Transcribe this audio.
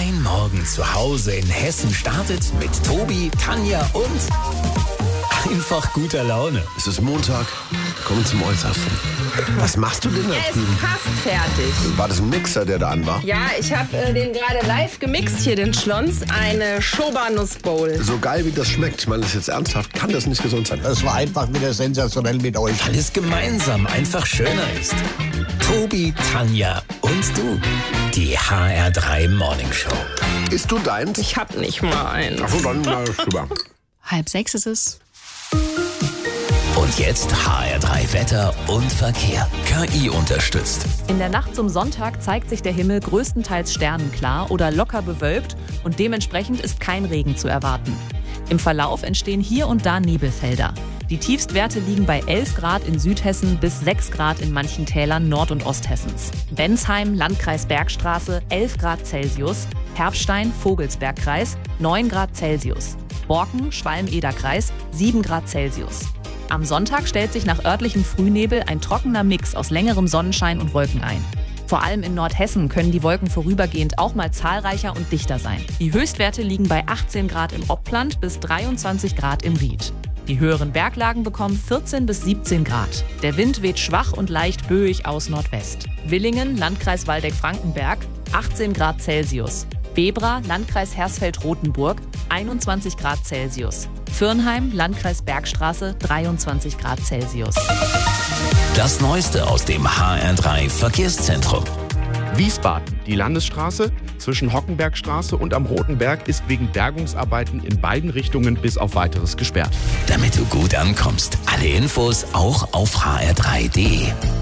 Dein Morgen zu Hause in Hessen startet mit Tobi, Tanja und einfach guter Laune. Es ist Montag, kommen zum Äußersten. Was machst du denn da Er ist drüben? fast fertig. War das ein Mixer, der da an war? Ja, ich habe den gerade live gemixt hier, den Schlons. Eine Schoba-Nuss-Bowl. So geil wie das schmeckt, ich meine das ist jetzt ernsthaft, kann das nicht gesund sein. Das war einfach wieder sensationell mit euch. Weil es gemeinsam einfach schöner ist. Tobi, Tanja und du. Die HR3 Morning Show. Isst du deins? Ich hab nicht mal einen. Achso, dann super. 5:30 ist es. Und jetzt HR3 Wetter und Verkehr. KI unterstützt. In der Nacht zum Sonntag zeigt sich der Himmel größtenteils sternenklar oder locker bewölkt und dementsprechend ist kein Regen zu erwarten. Im Verlauf entstehen hier und da Nebelfelder. Die Tiefstwerte liegen bei 11 Grad in Südhessen bis 6 Grad in manchen Tälern Nord- und Osthessens. Bensheim, Landkreis Bergstraße, 11 Grad Celsius. Herbstein, Vogelsbergkreis, 9 Grad Celsius. Borken, Schwalm-Eder-Kreis, 7 Grad Celsius. Am Sonntag stellt sich nach örtlichem Frühnebel ein trockener Mix aus längerem Sonnenschein und Wolken ein. Vor allem in Nordhessen können die Wolken vorübergehend auch mal zahlreicher und dichter sein. Die Höchstwerte liegen bei 18 Grad im Oppland bis 23 Grad im Ried. Die höheren Berglagen bekommen 14 bis 17 Grad. Der Wind weht schwach und leicht böig aus Nordwest. Willingen, Landkreis Waldeck-Frankenberg, 18 Grad Celsius. Bebra, Landkreis Hersfeld-Rotenburg, 21 Grad Celsius. Fürnheim, Landkreis Bergstraße, 23 Grad Celsius. Das Neueste aus dem HR3 Verkehrszentrum. Wiesbaden. Die Landesstraße zwischen Hockenbergstraße und am Roten Berg ist wegen Bergungsarbeiten in beiden Richtungen bis auf Weiteres gesperrt. Damit du gut ankommst. Alle Infos auch auf hr3.de.